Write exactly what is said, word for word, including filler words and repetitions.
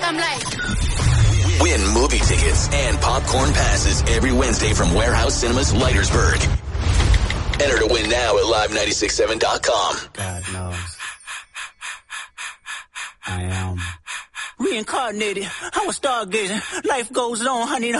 I'm like... Win movie tickets and popcorn passes every Wednesday from Warehouse Cinemas, Leitersburg. Enter to win now at live nine six seven dot com. God knows. I am. Reincarnated. I was stargazing. Life goes on, honey.